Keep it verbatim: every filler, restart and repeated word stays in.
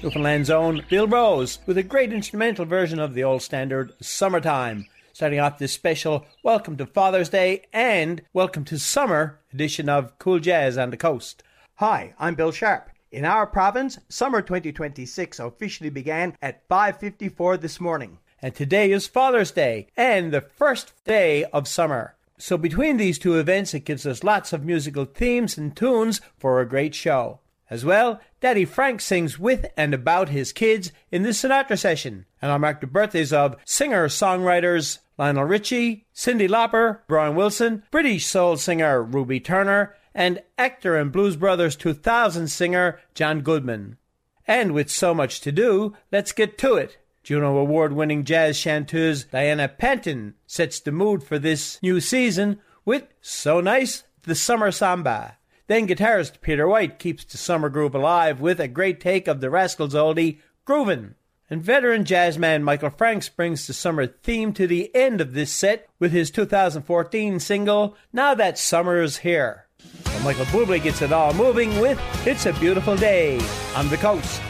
Newfoundland's own Bill Rose with a great instrumental version of the old standard Summertime. Starting off this special Welcome to Father's Day and Welcome to Summer edition of Cool Jazz on the Coast. Hi, I'm Bill Sharp. In our province, summer twenty twenty-six officially began at five fifty-four this morning. And today is Father's Day and the first day of summer. So between these two events, it gives us lots of musical themes and tunes for a great show. As well, Daddy Frank sings with and about his kids in this Sinatra session. And I'll mark the birthdays of singer-songwriters Lionel Richie, Cyndi Lauper, Brian Wilson, British soul singer Ruby Turner, and actor and Blues Brothers two thousand singer John Goodman. And with so much to do, let's get to it. Juno Award-winning jazz chanteuse Diana Panton sets the mood for this new season with So Nice, the Summer Samba. Then guitarist Peter White keeps the summer groove alive with a great take of the Rascals oldie, Groovin'. And veteran jazzman Michael Franks brings the summer theme to the end of this set with his two thousand fourteen single, Now That Summer's Here. So Michael Bublé gets it all moving with It's a Beautiful Day on the Coast.